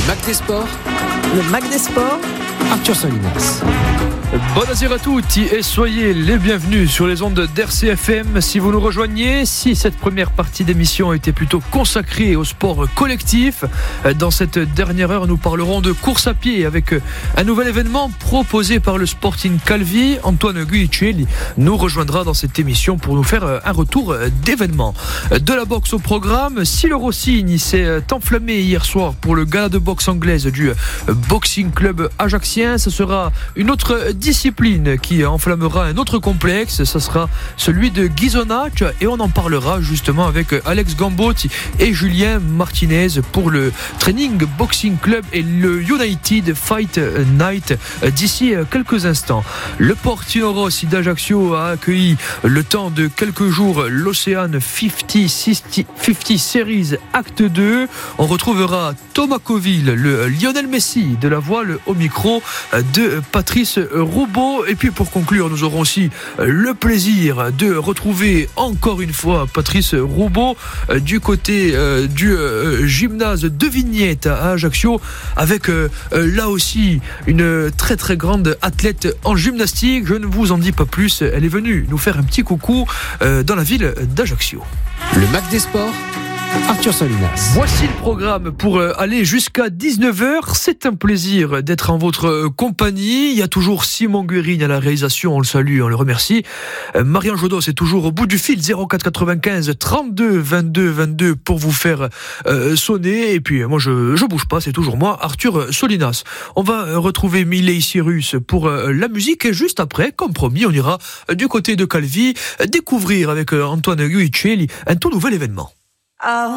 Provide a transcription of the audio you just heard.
Mac des Sports. Le Mac des Sports. Arthur Solinas. Buonasera a tutti et soyez les bienvenus sur les ondes d'RCFM. Si vous nous rejoignez, si cette première partie d'émission a été plutôt consacrée au sport collectif, dans cette dernière heure, nous parlerons de course à pied avec un nouvel événement proposé par le Sporting Calvi. Antoine Guicelli nous rejoindra dans cette émission pour nous faire un retour d'événement. De la boxe au programme, Sile Rossigne s'est enflammé hier soir pour le gala de boxe anglaise du Boxing Club ajaxien. Ce sera une autre discipline qui enflammera un autre complexe, ça sera celui de Ghisonaccia, et on en parlera justement avec Alex Gambotti et Julien Martinez pour le Training Boxing Club et le United Fight Night d'ici quelques instants. Le Portino Rossi d'Ajaccio a accueilli le temps de quelques jours l'Ocean 50 Series Acte 2. On retrouvera Thomas Coville, le Lionel Messi de la voile, au micro de Patrice Roubaud. Et puis pour conclure, nous aurons aussi le plaisir de retrouver encore une fois Patrice Roubaud du côté du gymnase de Vignette à Ajaccio, avec là aussi une très très grande athlète en gymnastique. Je ne vous en dis pas plus, elle est venue nous faire un petit coucou dans la ville d'Ajaccio. Le Mac des Sports. Arthur Solinas. Voici le programme pour aller jusqu'à 19h. C'est un plaisir d'être en votre compagnie. Il y a toujours Simon Guérine à la réalisation. On le salue, on le remercie. Marianne Jodos est toujours au bout du fil. 04 95 32 22 22 pour vous faire sonner. Et puis moi je bouge pas, c'est toujours moi, Arthur Solinas. On va retrouver Miley Cyrus pour la musique. Et juste après, comme promis, on ira du côté de Calvi découvrir avec Antoine Guicelli un tout nouvel événement.